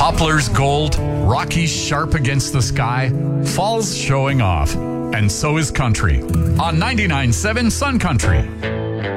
Poplar's gold, Rockies sharp against the sky, fall's showing off, and so is country on 99.7 Sun Country.